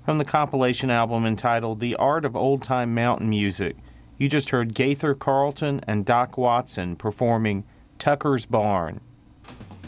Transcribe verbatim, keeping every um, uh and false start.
From the compilation album entitled The Art of Old Time Mountain Music, you just heard Gaither Carlton and Doc Watson performing Tucker's Barn.